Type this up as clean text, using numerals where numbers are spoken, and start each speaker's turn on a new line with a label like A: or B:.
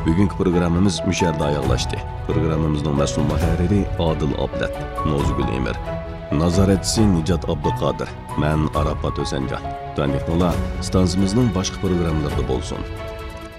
A: Bugungi programmamiz musharda oyoqlashdi. Programmamizning mas'ul muharriri Odil Oblat, Nozgul Emir, nazoratchisi Nijat Abduqodir, men Arafat O'sanjon. Tandiqlar, stansiyamizning boshqa programmalarida bo'lsin.